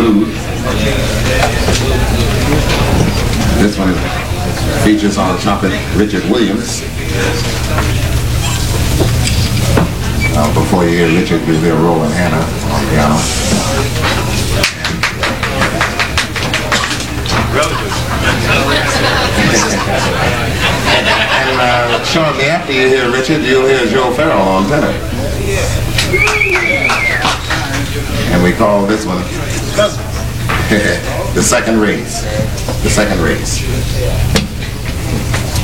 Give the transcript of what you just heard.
Blues. This one features on trumpet Richard Williams. Before you hear Richard, you hear Roland Hanna on piano. And shortly after you hear Richard, you'll hear Joe Farrell on tenor. And we call this one the second race. The second race.